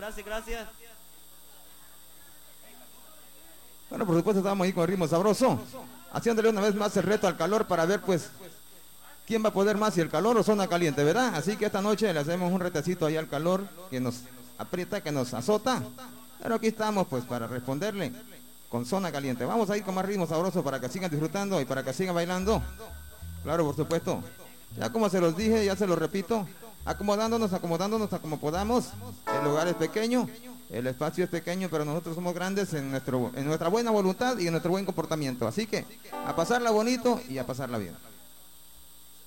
Gracias, gracias. Bueno, por supuesto estamos ahí con el ritmo sabroso, haciéndole una vez más el reto al calor para ver pues quién va a poder más, si el calor o zona caliente, ¿verdad? Así que esta noche le hacemos un retecito ahí al calor que nos aprieta, que nos azota. Pero aquí estamos pues para responderle con zona caliente. Vamos a ir con más ritmo sabroso para que sigan disfrutando y para que sigan bailando. Claro, por supuesto. Ya como se los dije, ya se los repito, acomodándonos a como podamos. El lugar es pequeño, el espacio es pequeño, pero nosotros somos grandes en nuestra buena voluntad y en nuestro buen comportamiento. Así que a pasarla bonito y a pasarla bien.